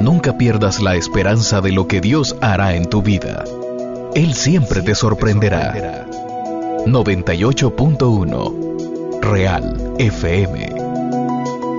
Nunca pierdas la esperanza de lo que Dios hará en tu vida. Él siempre te sorprenderá. 98.1 Real FM.